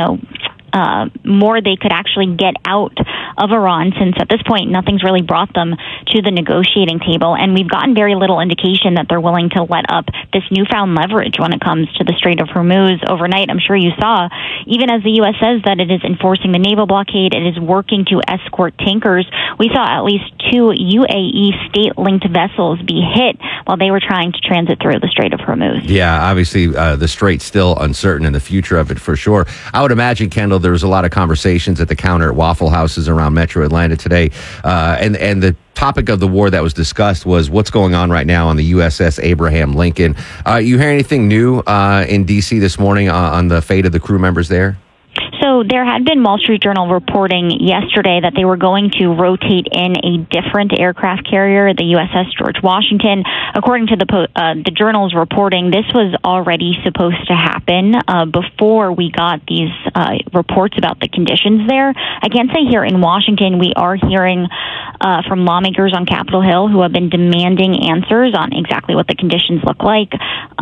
more they could actually get out of Iran, since at this point nothing's really brought them to the negotiating table, and we've gotten very little indication that they're willing to let up this newfound leverage when it comes to the Strait of Hormuz. Overnight, I'm sure you saw, even as the U.S. says that it is enforcing the naval blockade, it is working to escort tankers. We saw at least 2 UAE state-linked vessels be hit while they were trying to transit through the Strait of Hormuz. Yeah, obviously the strait's still uncertain in the future of it for sure. I would imagine, Kendall, there was a lot of conversations at the counter at Waffle Houses around Metro Atlanta today, and the topic of the war that was discussed was what's going on right now on the USS Abraham Lincoln. You hear anything new in D.C. this morning on the fate of the crew members there? So there had been Wall Street Journal reporting yesterday that they were going to rotate in a different aircraft carrier, the USS George Washington. According to the Journal's reporting, this was already supposed to happen before we got these reports about the conditions there. I can say here in Washington, we are hearing from lawmakers on Capitol Hill who have been demanding answers on exactly what the conditions look like.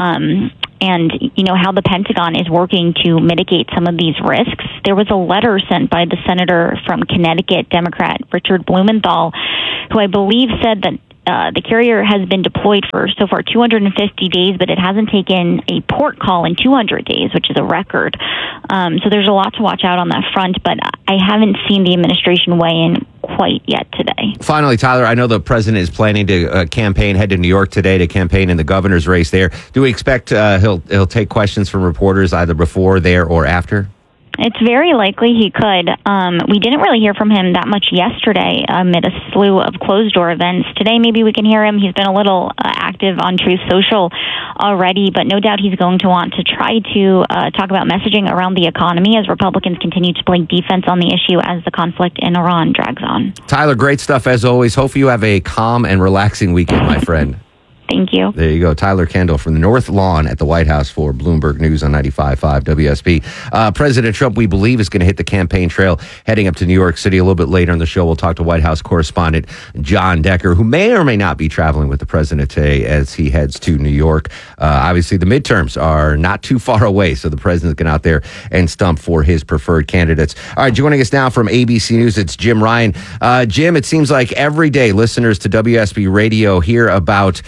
And, how the Pentagon is working to mitigate some of these risks. There was a letter sent by the senator from Connecticut, Democrat Richard Blumenthal, who I believe said that the carrier has been deployed for so far 250 days, but it hasn't taken a port call in 200 days, which is a record. So there's a lot to watch out on that front, but I haven't seen the administration weigh in quite yet today. Finally, Tyler, I know the president is planning to head to New York today to campaign in the governor's race there. Do we expect he'll take questions from reporters either before, there, or after? It's very likely he could. We didn't really hear from him that much yesterday amid a slew of closed-door events. Today, maybe we can hear him. He's been a little active on Truth Social already, but no doubt he's going to want to try to talk about messaging around the economy as Republicans continue to play defense on the issue as the conflict in Iran drags on. Tyler, great stuff as always. Hope you have a calm and relaxing weekend, my friend. Thank you. There you go. Tyler Kendall from the North Lawn at the White House for Bloomberg News on 95.5 WSB. President Trump, we believe, is going to hit the campaign trail heading up to New York City. A little bit later in the show, we'll talk to White House correspondent John Decker, who may or may not be traveling with the president today as he heads to New York. Obviously, the midterms are not too far away, so the president's going out there and stump for his preferred candidates. All right, joining us now from ABC News, it's Jim Ryan. Jim, it seems like every day listeners to WSB Radio hear about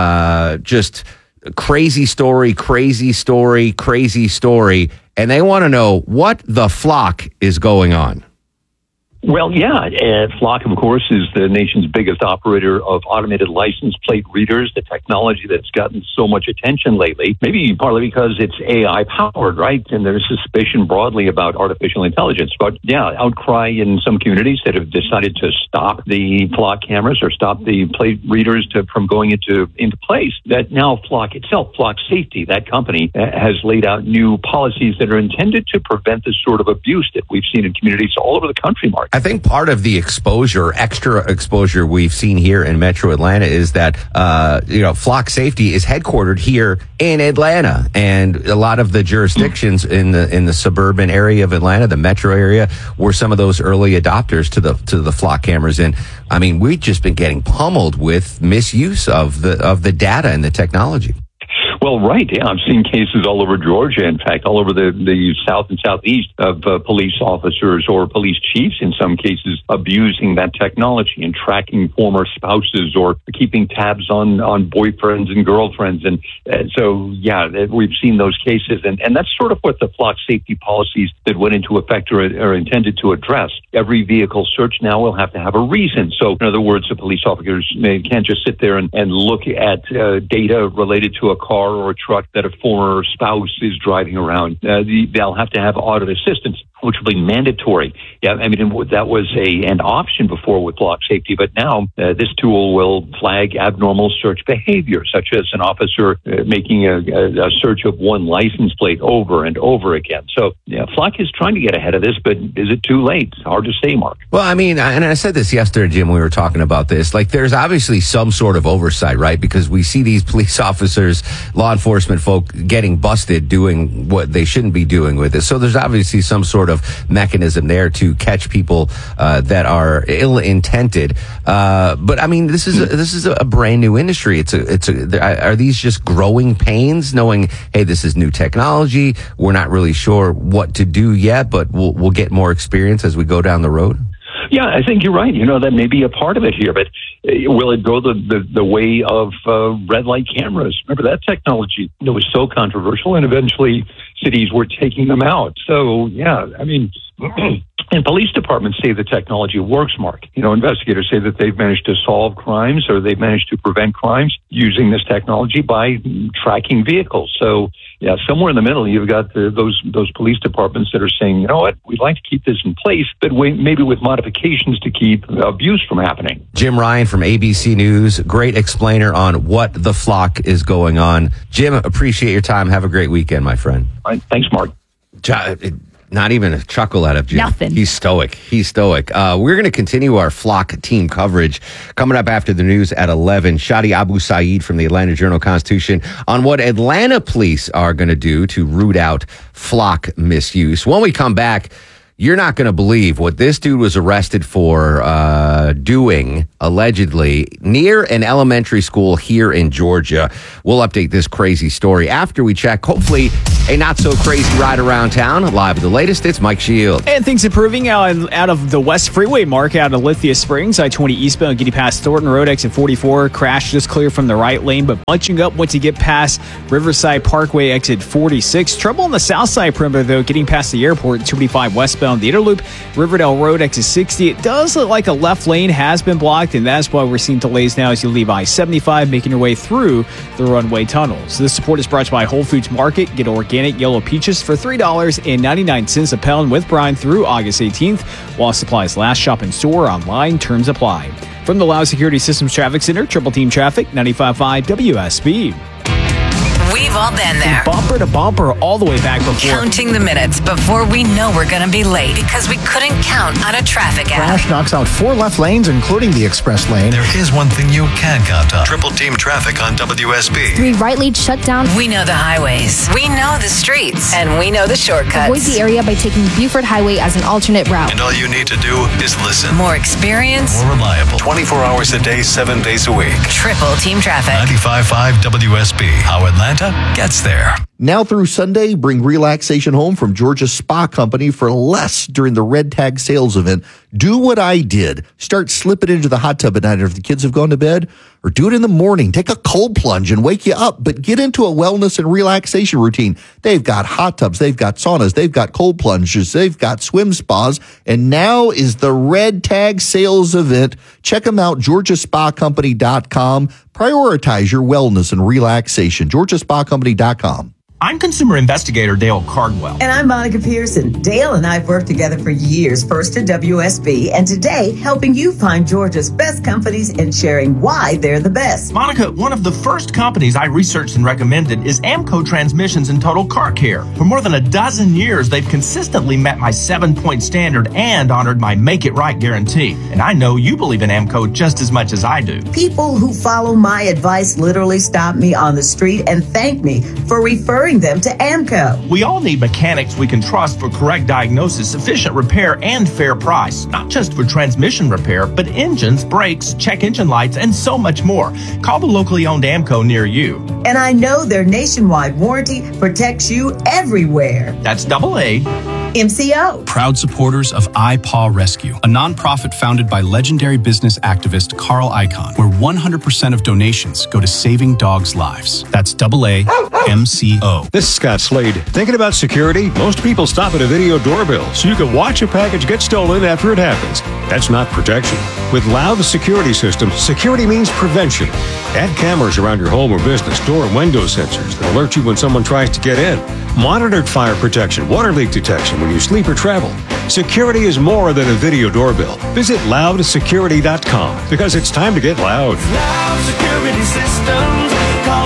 just crazy story, and they want to know what the flock is going on. Well, yeah, Flock, of course, is the nation's biggest operator of automated license plate readers, the technology that's gotten so much attention lately, maybe partly because it's AI-powered, right? And there's suspicion broadly about artificial intelligence. But, yeah, outcry in some communities that have decided to stop the Flock cameras or stop the plate readers from going into place. That now Flock itself, Flock Safety, that company, has laid out new policies that are intended to prevent the sort of abuse that we've seen in communities all over the country, Mark. I think part of the extra exposure we've seen here in Metro Atlanta is that, Flock Safety is headquartered here in Atlanta, and a lot of the jurisdictions in the suburban area of Atlanta, the metro area, were some of those early adopters to the Flock cameras. And I mean, we've just been getting pummeled with misuse of the data and the technology. Well, right. Yeah, I've seen cases all over Georgia, in fact, all over the south and southeast of police officers or police chiefs, in some cases, abusing that technology and tracking former spouses or keeping tabs on boyfriends and girlfriends. And so, yeah, we've seen those cases. And that's sort of what the Flock safety policies that went into effect are intended to address. Every vehicle search now will have to have a reason. So, in other words, the police officers can't just sit there and look at data related to a car or a truck that a former spouse is driving around. They'll have to have audit assistance, which will be mandatory. Yeah, I mean, that was an option before with Flock Safety, but now this tool will flag abnormal search behavior, such as an officer making a search of one license plate over and over again. So, yeah, Flock is trying to get ahead of this, but is it too late? It's hard to say, Mark. Well, I mean, and I said this yesterday, Jim, when we were talking about this. Like, there's obviously some sort of oversight, right? Because we see these police officers, law enforcement folk getting busted doing what they shouldn't be doing with it. So there's obviously some sort of mechanism there to catch people that are ill-intended. But I mean, this is a brand new industry. Are these just growing pains, knowing, hey, this is new technology. We're not really sure what to do yet, but we'll get more experience as we go down the road? Yeah, I think you're right. That may be a part of it here, but will it go the way of red light cameras? Remember that technology that was so controversial, and eventually cities were taking them out. So, yeah, I mean, and police departments say the technology works, Mark. Investigators say that they've managed to solve crimes or they've managed to prevent crimes using this technology by tracking vehicles. So, yeah, somewhere in the middle, you've got those police departments that are saying, you know what, we'd like to keep this in place, but maybe with modifications to keep abuse from happening. Jim Ryan from ABC News, great explainer on what the Flock is going on. Jim, appreciate your time. Have a great weekend, my friend. All right, thanks, Mark. Not even a chuckle out of Jim. Nothing. He's stoic. We're going to continue our Flock team coverage coming up after the news at 11. Shadi Abu Saeed from the Atlanta Journal-Constitution on what Atlanta police are going to do to root out Flock misuse. When we come back, you're not going to believe what this dude was arrested for doing, allegedly, near an elementary school here in Georgia. We'll update this crazy story after we check, hopefully, a not-so-crazy ride around town. Live with the latest, it's Mike Shield. And things improving out of the West Freeway, Mark, out of Lithia Springs, I-20 eastbound, getting past Thornton Road, exit 44. Crash just clear from the right lane, but bunching up once you get past Riverside Parkway, exit 46. Trouble on the south side perimeter, though, getting past the airport, 285 westbound, the Interloop, Riverdale Road, exit 60. It does look like a left lane has been blocked, and that's why we're seeing delays now as you leave I-75, making your way through the runway tunnels. This support is brought to you by Whole Foods Market. Get organic yellow peaches for $3.99 a pound with brine through August 18th, while supplies last. Shop in store, online, terms apply. From the Loud Security Systems Traffic Center, Triple Team Traffic, 95.5 WSB. We've all been there. Bumper to bumper all the way back before. Counting the minutes before we know we're going to be late because we couldn't count on a traffic app. Crash knocks out 4 left lanes, including the express lane. There is one thing you can count on. Triple Team Traffic on WSB. 3 right lanes shut down. We know the highways. We know the streets. And we know the shortcuts. Avoid the area by taking Buford Highway as an alternate route. And all you need to do is listen. More experience. More reliable. 24 hours a day, 7 days a week. Triple Team Traffic. 95.5 WSB. How Atlanta gets there. Now through Sunday, bring relaxation home from Georgia Spa Company for less during the Red Tag sales event. Do what I did. Start slipping into the hot tub at night if the kids have gone to bed, or do it in the morning. Take a cold plunge and wake you up, but get into a wellness and relaxation routine. They've got hot tubs, they've got saunas, they've got cold plunges, they've got swim spas, and now is the Red Tag sales event. Check them out, georgiaSpaCompany.com. Prioritize your wellness and relaxation. georgiaSpaCompany.com. I'm consumer investigator Dale Cardwell. And I'm Monica Pearson. Dale and I have worked together for years, first at WSB, and today helping you find Georgia's best companies and sharing why they're the best. Monica, one of the first companies I researched and recommended is Amco Transmissions and Total Car Care. For more than a dozen years, they've consistently met my 7-point standard and honored my Make It Right guarantee. And I know you believe in Amco just as much as I do. People who follow my advice literally stop me on the street and thank me for referring them to Amco. We all need mechanics we can trust for correct diagnosis, efficient repair, and fair price. Not just for transmission repair, but engines, brakes, check engine lights, and so much more. Call the locally owned Amco near you. And I know their nationwide warranty protects you everywhere. That's AA MCO. Proud supporters of iPaw Rescue, a nonprofit founded by legendary business activist Carl Icahn, where 100% of donations go to saving dogs' lives. That's AA MCO. This is Scott Slade. Thinking about security? Most people stop at a video doorbell so you can watch a package get stolen after it happens. That's not protection. With Loud Security Systems, security means prevention. Add cameras around your home or business, door and window sensors that alert you when someone tries to get in. Monitored fire protection, water leak detection when you sleep or travel. Security is more than a video doorbell. Visit loudsecurity.com because it's time to get loud. Loud Security Systems. Call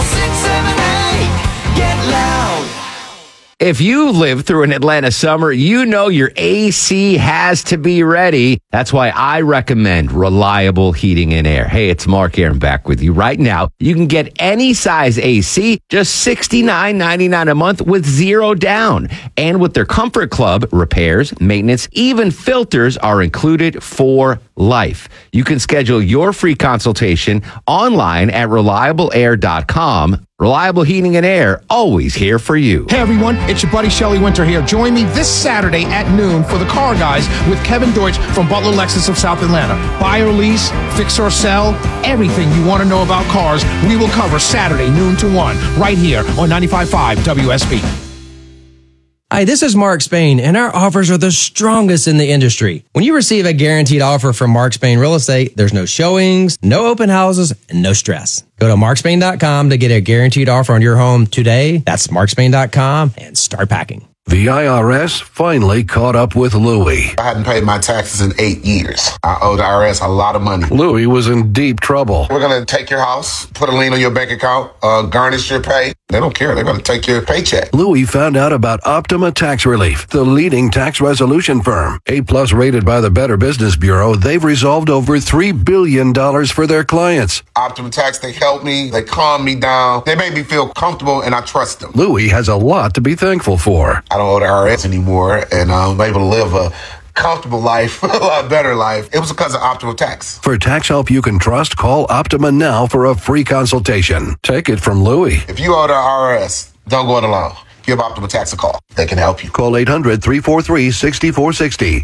678. Get loud. If you live through an Atlanta summer, you know your AC has to be ready. That's why I recommend Reliable Heating and Air. Hey, it's Mark Aaron back with you right now. You can get any size AC, just $69.99 a month with zero down. And with their Comfort Club, repairs, maintenance, even filters are included for life. You can schedule your free consultation online at reliableair.com. Reliable Heating and Air, always here for you. Hey everyone, it's your buddy Shelly Winter here. Join me this Saturday at noon for the Car Guys with Kevin Deutsch from Butler Lexus of South Atlanta. Buy or lease, fix or sell, everything you want to know about cars, we will cover Saturday noon to 1 right here on 95.5 WSB. Hi, this is Mark Spain, and our offers are the strongest in the industry. When you receive a guaranteed offer from Mark Spain Real Estate, there's no showings, no open houses, and no stress. Go to markspain.com to get a guaranteed offer on your home today. That's markspain.com and start packing. The IRS finally caught up with Louie. I hadn't paid my taxes in 8 years. I owe the IRS a lot of money. Louie was in deep trouble. We're going to take your house, put a lien on your bank account, garnish your pay. They don't care. They're going to take your paycheck. Louie found out about Optima Tax Relief, the leading tax resolution firm. A+ rated by the Better Business Bureau, they've resolved over $3 billion for their clients. Optima Tax, they helped me. They calmed me down. They made me feel comfortable, and I trust them. Louie has a lot to be thankful for. I don't owe the IRS anymore, and I'm able to live a comfortable life, a lot better life. It was because of Optima Tax. For tax help you can trust, call Optima now for a free consultation. Take it from Louie. If you owe the IRS, don't go it alone. Give Optima Tax a call. They can help you. Call 800-343-6460.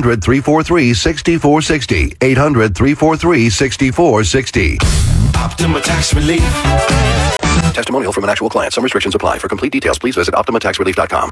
800-343-6460. 800-343-6460. Optima Tax Relief. Testimonial from an actual client. Some restrictions apply. For complete details, please visit OptimaTaxRelief.com.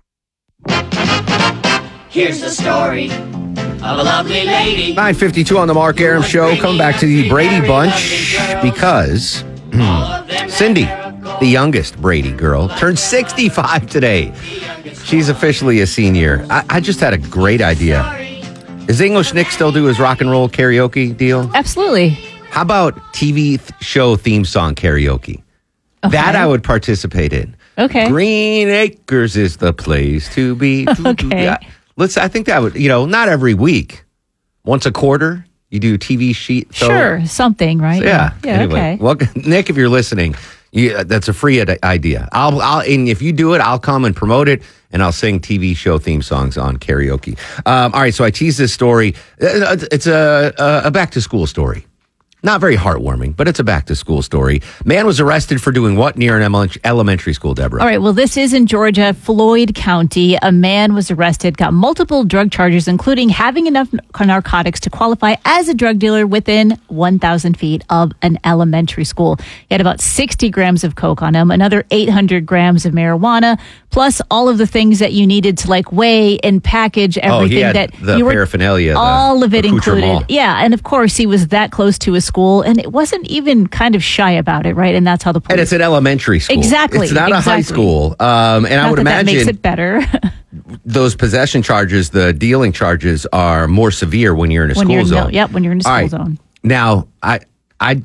Here's the story of a lovely lady. 9:52 on the Mark Aram Show. Come back to the Brady Bunch because Cindy, the youngest Brady girl, turned 65 today. She's officially a senior. I just had a great idea. Does English Nick still do his rock and roll karaoke deal? Absolutely. How about TV show theme song karaoke? Okay. That I would participate in. Okay. Green Acres is the place to be. Okay. I think that would, not every week. Once a quarter, you do TV sheet. Sure, something, right? So, yeah. Anyway. Okay. Well, Nick, if you're listening, that's a free idea. And if you do it, I'll come and promote it, and I'll sing TV show theme songs on karaoke. All right, so I teased this story. It's a back to school story. Not very heartwarming, but it's a back-to-school story. Man was arrested for doing what near an elementary school, Deborah? All right, well, this is in Georgia, Floyd County. A man was arrested, got multiple drug charges, including having enough narcotics to qualify as a drug dealer within 1,000 feet of an elementary school. He had about 60 grams of coke on him, another 800 grams of marijuana, plus all of the things that you needed to weigh and package everything he had that the you were paraphernalia, all of it included. accoutrement. Yeah, and of course he was that close to his school, and it wasn't even kind of shy about it, right? And that's how the police. And it's an elementary school. Exactly. It's not a high school. And I would imagine that makes it better. those possession charges, the dealing charges, are more severe when you're in a school zone. When you're in a school zone. Now, I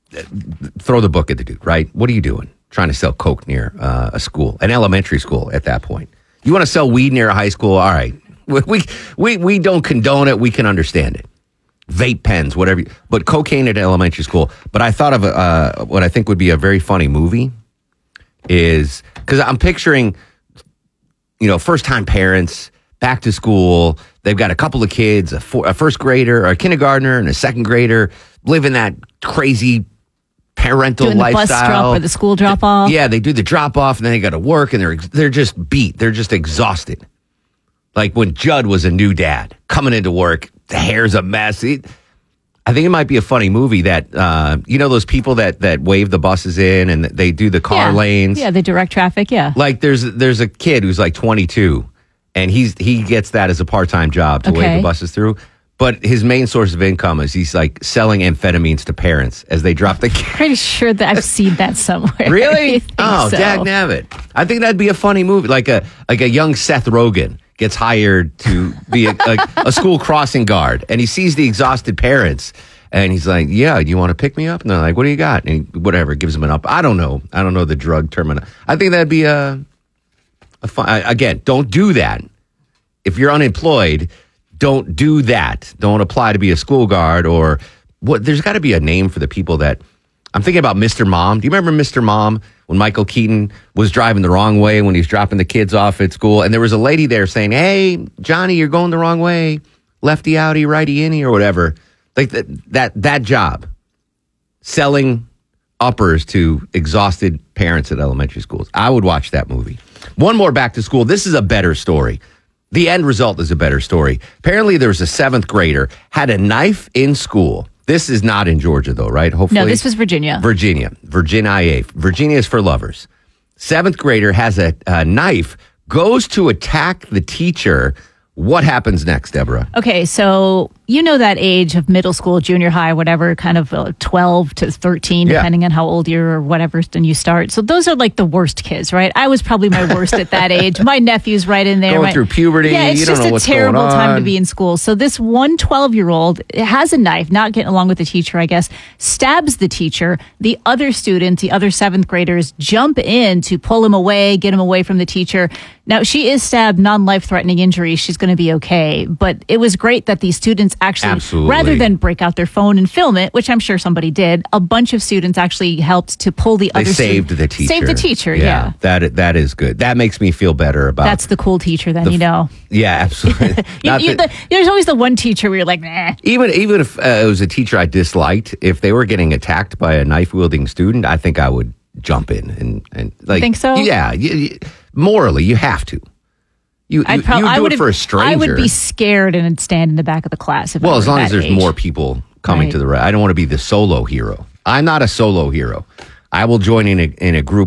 throw the book at the dude, right? What are you doing? Trying to sell coke near a school, an elementary school at that point. You want to sell weed near a high school? All right. We don't condone it. We can understand it. Vape pens, whatever. But cocaine at elementary school. But I thought of what I think would be a very funny movie is, because I'm picturing, first-time parents, back to school. They've got a couple of kids, a first grader, or a kindergartner, and a second grader, living that crazy parental doing lifestyle. The bus drop or the school drop off. Yeah, they do the drop off, and then they got to work, and they're just beat. They're just exhausted. Like when Judd was a new dad, coming into work, the hair's a mess. I think it might be a funny movie that, those people that wave the buses in and they do the car lanes. Yeah, the direct traffic, yeah. Like there's a kid who's like 22, and he gets that as a part-time job to wave the buses through. But his main source of income is he's like selling amphetamines to parents as they drop the kids. Pretty sure that I've seen that somewhere. Really? Oh, so. Dagnabbit. I think that'd be a funny movie, like a young Seth Rogen gets hired to be a school crossing guard, and he sees the exhausted parents, and he's like, "Yeah, you want to pick me up?" And they're like, "What do you got?" And whatever, gives him an up. I don't know the drug terminal. I think that'd be a fun. Again, don't do that. If you're unemployed, don't do that. Don't apply to be a school guard or what. There's got to be a name for the people that. I'm thinking about Mr. Mom. Do you remember Mr. Mom when Michael Keaton was driving the wrong way when he was dropping the kids off at school? And there was a lady there saying, "Hey, Johnny, you're going the wrong way. Lefty outy, righty inny," or whatever. Like that job, selling uppers to exhausted parents at elementary schools. I would watch that movie. One more back to school. This is a better story. The end result is a better story. Apparently, there was a 7th grader, had a knife in school. This is not in Georgia, though, right? Hopefully. No, this was Virginia. Virginia IA. Virginia is for lovers. 7th grader has a knife, goes to attack the teacher. What happens next, Deborah? Okay, so you know that age of middle school, junior high, whatever, kind of 12 to 13, depending on how old you're or whatever, then you start. So those are like the worst kids, right? I was probably my worst at that age. My nephew's right in there. Going through puberty. Yeah, it's you don't just know a what's terrible going time on. to be in school. So this one 12-year-old has a knife, not getting along with the teacher, I guess, stabs the teacher. The other students, the other 7th graders, jump in to pull him away, get him away from the teacher. Now, she is stabbed, non-life-threatening injuries. She's going to be okay. But it was great that these students actually, rather than break out their phone and film it, which I'm sure somebody did, a bunch of students actually helped to pull the other saved the teacher. Saved the teacher, yeah. That is good. That makes me feel better about That's the cool teacher then, Yeah, absolutely. There's always the one teacher where you're like, nah. Even if it was a teacher I disliked, if they were getting attacked by a knife-wielding student, I think I would jump in and like. Think so? Yeah. Morally, you have to. You do it for a stranger. I would be scared and stand in the back of the class. If as long as there's more people coming to the right. I don't want to be the solo hero. I'm not a solo hero. I will join in a group